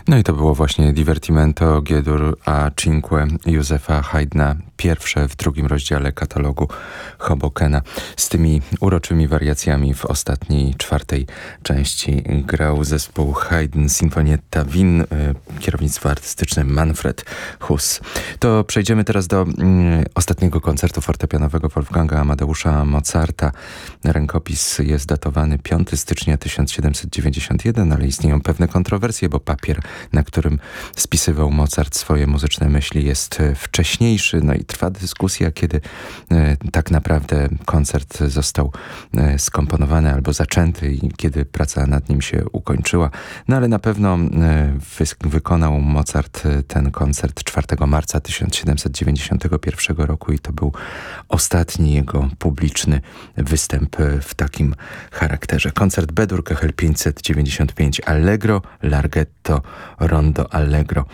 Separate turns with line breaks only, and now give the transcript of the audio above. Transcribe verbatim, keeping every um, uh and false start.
No i to było właśnie Divertimento G-dur a Cinque Józefa Haydna, pierwsze w drugim rozdziale katalogu Hobokena. Z tymi uroczymi wariacjami w ostatniej, czwartej części grał zespół Haydn Sinfonietta Wien, kierownictwo artystyczne Manfred Huss. To przejdziemy teraz do mm, ostatniego koncertu fortepianowego Wolfganga Amadeusza Mozarta. Rękopis jest datowany piątego stycznia tysiąc siedemset dziewięćdziesiątego pierwszego, ale istnieją pewne kontrowersje, bo papier, na którym spisywał Mozart swoje muzyczne myśli, jest wcześniejszy. No i trwa dyskusja, kiedy e, tak naprawdę koncert został e, skomponowany albo zaczęty i kiedy praca nad nim się ukończyła. No ale na pewno e, wy, wykonał Mozart ten koncert czwartego marca tysiąc siedemset dziewięćdziesiątego pierwszego roku i to był ostatni jego publiczny występ w takim charakterze. Koncert B-dur K H L pięćset dziewięćdziesiąt pięć Allegro, Larghetto, Rondo Allegro.